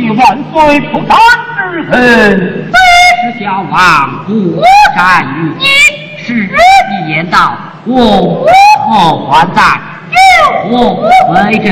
你万岁不战之恨。 是小王不善于你，是你言道，我无后还债，有何为证？